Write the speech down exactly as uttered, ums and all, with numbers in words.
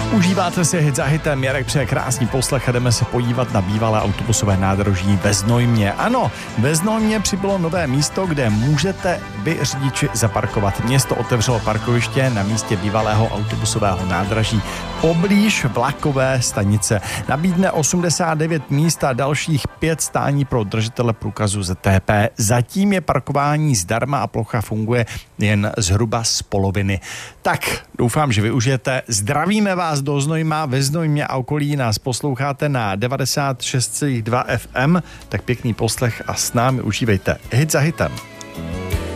Užíváte si hit za hitem, Jarek přeje krásný poslech a jdeme se podívat na bývalé autobusové nádraží ve Znojmě. Ano, ve Znojmě přibylo nové místo, kde můžete vy řidiči zaparkovat. Město otevřelo parkoviště na místě bývalého autobusového nádraží poblíž vlakové stanice. Nabídne osmdesát devět míst a dalších pět stání pro držitele průkazu Z T P. Zatím je parkování zdarma a plocha funguje jen zhruba z poloviny. Tak, doufám, že využijete. Zdravíme vás do Znojma, ve Znojmě a okolí nás posloucháte na devadesát šest celá dva F M, tak pěkný poslech a s námi užívejte hit za hitem.